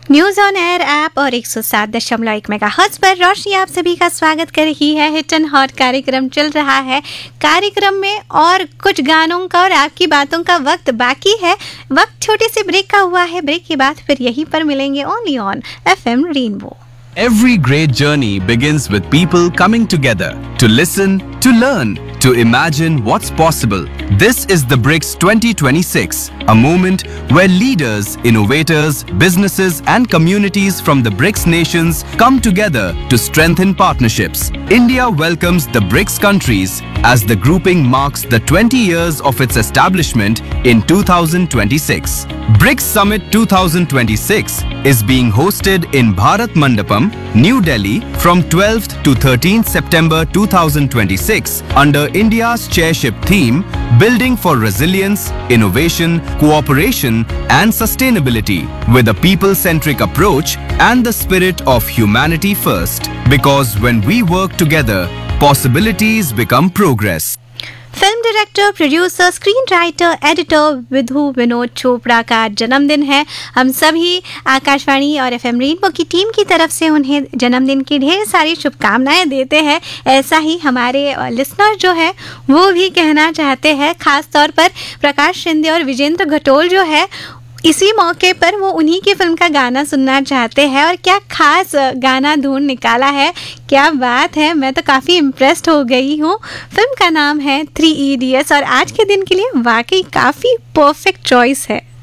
News on air app और 107.1 megahertz पर रोशनी आप सभी का स्वागत कर रही है। हिट एंड हॉट कार्यक्रम चल रहा है। कार्यक्रम में और कुछ गानों का और आपकी बातों का वक्त बाकी है। वक्त छोटे से ब्रेक का हुआ है। ब्रेक के बाद फिर यहीं पर मिलेंगे only on FM rainbow. Every great journey begins with people coming together to listen, to learn, to imagine what's possible. This is the BRICS 2026, a moment where leaders, innovators, businesses and communities from the BRICS nations come together to strengthen partnerships. India welcomes the BRICS countries as the grouping marks the 20 years of its establishment in 2026. BRICS Summit 2026 is being hosted in Bharat Mandapam, New Delhi from 12th to 13th September 2026 under India's chairship theme Building for Resilience, Innovation, Cooperation and Sustainability with a people-centric approach and the spirit of humanity first. Because when we work together, possibilities become progress. Film director, producer, screen writer, editor Vidhu Vinod Chopra का जन्मदिन है। हम सभी आकाशवाणी और FM rainbow की team की तरफ से उन्हें जन्मदिन की ढेर सारी शुभकामनाएं देते हैं। ऐसा ही हमारे लिसनर जो है वो भी कहना चाहते हैं। खास तौर पर प्रकाश शिंदे और विजेंद्र घटोल जो है इसी मौके पर वो उन्हीं की फिल्म का गाना सुनना चाहते हैं। और क्या खास गाना ढूंढ निकाला है, क्या बात है, मैं तो काफ़ी इम्प्रेस्ड हो गई हूँ। फिल्म का नाम है 3 Idiots और आज के दिन के लिए वाकई काफ़ी परफेक्ट चॉइस है।